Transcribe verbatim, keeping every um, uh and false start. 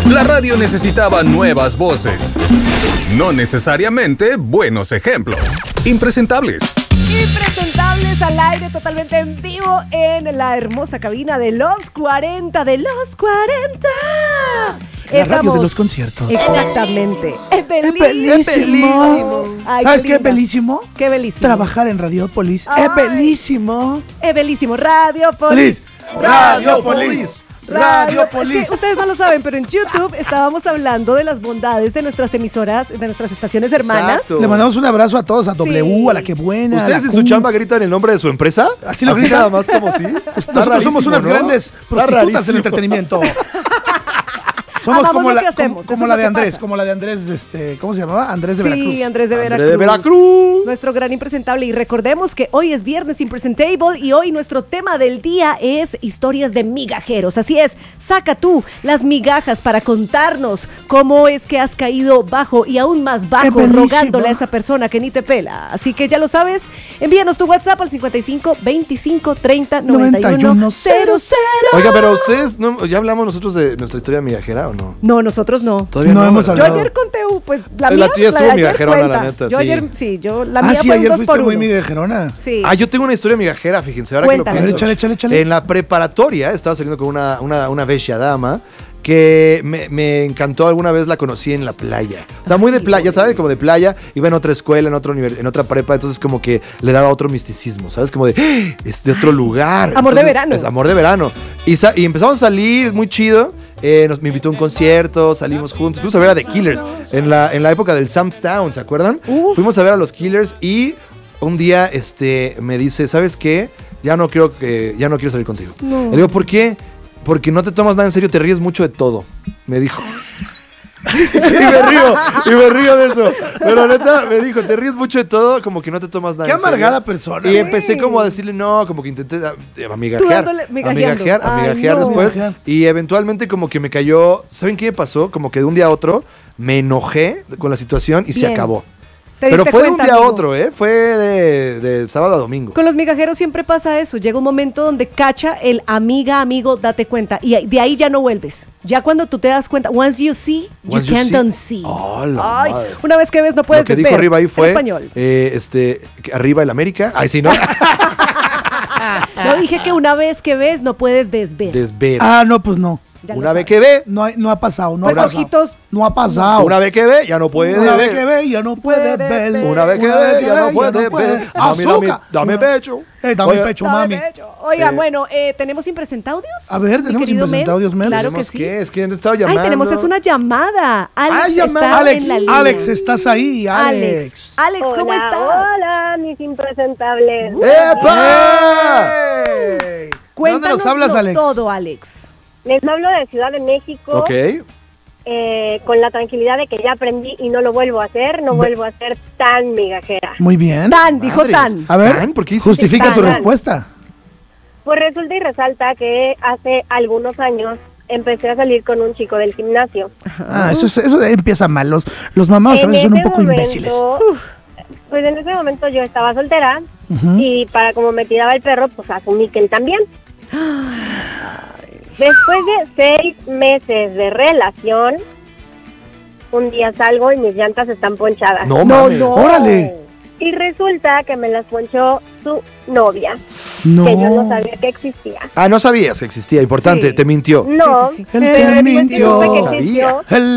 La radio necesitaba nuevas voces, no necesariamente buenos ejemplos. Impresentables. Impresentables al aire, totalmente en vivo en la hermosa cabina de los cuarenta, de los cuarenta. La radio de los conciertos. Exactamente. Es Es bellísimo. bellísimo. Ay, ¿Sabes qué qué es linda. bellísimo? Qué bellísimo. Trabajar en Radiopolis. Ay. Es bellísimo. Es bellísimo. Radiopolis. Radiopolis. Radio. Radiopolis. Es que ustedes no lo saben, pero en YouTube estábamos hablando de las bondades de nuestras emisoras, de nuestras estaciones hermanas. Exacto. Le mandamos un abrazo a todos, a Sí. W, a la que buena. ¿Ustedes a la en su Q. chamba gritan el nombre de su empresa? Así lo gritan. nada más como sí. Nosotros somos unas ¿no? grandes Está prostitutas del rarísimo. entretenimiento. Somos Amamos como lo la, que hacemos, como, eso como es la lo de que Andrés, pasa. como la de Andrés, este, ¿cómo se llamaba? Andrés de Sí, Veracruz. Andrés de Andrés Veracruz. de Veracruz. Nuestro gran impresentable. Y recordemos que hoy es viernes Impresentable y hoy nuestro tema del día es historias de migajeros. Así es, saca tú las migajas para contarnos cómo es que has caído bajo y aún más bajo, ¡Qué bellísima! rogándole a esa persona que ni te pela. Así que ya lo sabes, envíanos tu WhatsApp al cincuenta y cinco, veinticinco, treinta, noventa y uno, cero cero. Oiga, pero ustedes, no, ¿ya hablamos nosotros de nuestra historia migajera o no? No, nosotros no. Todavía No no, hemos ¿verdad? Yo hablado. ayer conté, uh, pues la La mía, tuya estuvo de ayer migajerona, cuenta. la neta, Yo sí. ayer, sí, yo, la Ah, mía sí, fue un ayer dos fuiste por muy uno. migajerona. Sí. Ah, yo tengo una historia migajera, fíjense, ahora Cuéntame. que lo pienso. Échale, échale, échale. En la preparatoria estaba saliendo con una, una, una bella dama que me, me encantó. Alguna vez la conocí en la playa. O sea, muy de playa, ¿sabes? Como de playa. Iba en otra escuela, en, otro nivel, en otra prepa, entonces como que le daba otro misticismo, ¿sabes? Como de, ¡ah! Es de otro lugar. Amor de Entonces, verano. Es amor de verano. Y, sa- y empezamos a salir, muy chido. Eh, nos, me invitó a un concierto, salimos juntos. Fuimos a ver a The Killers en la, en la época del Sam's Town, ¿se acuerdan? Uf. Fuimos a ver a los Killers y un día este, me dice, ¿sabes qué? Ya no quiero, que, ya no quiero salir contigo. No. Le digo, ¿por qué? Porque no te tomas nada en serio, te ríes mucho de todo. Me dijo. y me río, y me río de eso. Pero neta, me dijo, te ríes mucho de todo, como que no te tomas nada Qué en serio. amargada persona. Y güey. empecé como a decirle no, como que intenté a- a amigajear. Tú dándole- migajeando. Amigajear, Ay, amigajear no. después. Migajear. Y eventualmente como que me cayó, ¿saben qué me pasó? Como que de un día a otro me enojé con la situación y se Bien. acabó. ¿Te Pero diste fue de un cuenta, día a amigo? otro, ¿eh? Fue de, de sábado a domingo. Con los migajeros siempre pasa eso. Llega un momento donde cacha el amiga, amigo, date cuenta. Y de ahí ya no vuelves. Ya cuando tú te das cuenta, once you see, you Once you can't see. unsee. Oh, la Ay, madre. una vez que ves no puedes Lo que desver. dijo arriba ahí En fue, español. eh, este, que arriba el América. Ay, sí, ¿no? No dije que una vez que ves no puedes desver. Desver. Ah, no, pues no. Ya lo Una vez sabes. que ve, No, hay- no ha pasado, no Pues ha pasado. ojitos. No ha pasado. una vez que ve, ya no puede Una ver. vez que ve, ya no puede Puede ver. ver. Una vez que ve, ya no puede ver. Dame, dame, Azúcar. dame pecho. Eh, dame Oye, pecho, Dame mami. pecho. Oiga, Eh, bueno, eh, ¿tenemos impresentaudios? A ver, mi ¿tenemos querido impresentaudios, Mel? Claro que ¿tenemos sí. qué? Es que han estado llamando. Ay, tenemos es una llamada. Alex Ay, está llamada. Alex, en la línea. Alex, estás ahí, Alex. Alex, Alex, ¿cómo Hola, estás? Hola, mis impresentables. ¡Epa! ¡Ey! ¿De dónde Cuéntanos nos hablas, Alex? todo, Alex. Les hablo de Ciudad de México, Ok. eh, con la tranquilidad de que ya aprendí y no lo vuelvo a hacer, no Ve- vuelvo a ser tan migajera. Muy bien. Tan, dijo Madres. Tan. A ver, ¿Tan? ¿Por qué hiciste justifica tan? tu respuesta. Pues resulta y resalta que hace algunos años empecé a salir con un chico del gimnasio. Ah, eso, es- eso empieza mal. Los, los mamados a En veces son un ese poco momento, imbéciles. Pues en ese momento yo estaba soltera Ujú. y para como me tiraba el perro, pues asumí que él también. Después de seis meses de relación, un día salgo y mis llantas están ponchadas. No, No, mames. no. ¡Órale! Y resulta que me las ponchó su novia, No. que yo no sabía que existía. Ah, no sabías que existía. Importante, Sí. te mintió. No, Sí, sí, sí. Él pero te después mintió. supe que Sabía. existió. Él